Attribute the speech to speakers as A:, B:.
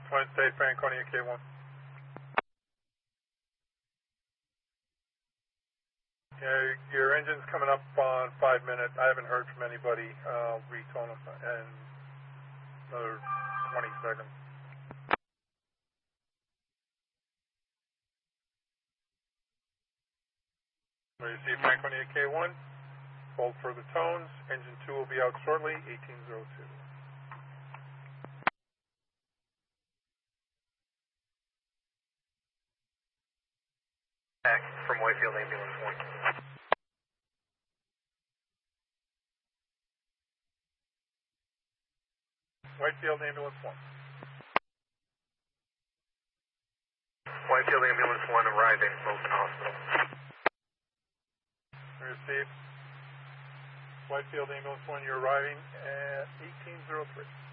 A: Twin State, Franconia, K1. Yeah, your engine's coming up on 5 minutes. I haven't heard from anybody. I'll retone them in another 20 seconds. We receive Franconia K1. Hold for the tones. Engine 2 will be out shortly, 1802.
B: Back from Whitefield Ambulance 1.
A: Whitefield Ambulance 1.
B: Whitefield Ambulance 1 arriving, Wilson Hospital.
A: We receive Whitefield Ambulance 1, you're arriving at 1803.